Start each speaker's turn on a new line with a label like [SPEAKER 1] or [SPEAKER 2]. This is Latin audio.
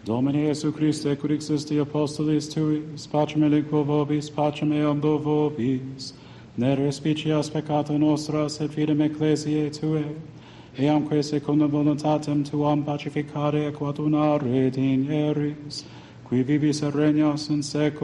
[SPEAKER 1] Domine Iesu Christe, cur existi apostolis tuis, pacem eliquo vobis, pacem eam do vobis, ne respicias peccata nostras et fidem ecclesiae Tue, eamque secundum voluntatem Tuam pacificare et coadunare digneris, qui vivis et regnas in seculum